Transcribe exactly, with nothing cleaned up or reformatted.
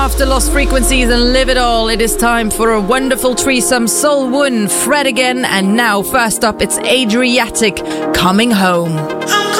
after Lost Frequencies and Live It All. It is time for a wonderful threesome. Sol One, Fred again, and now first up it's Adriatic, Coming Home.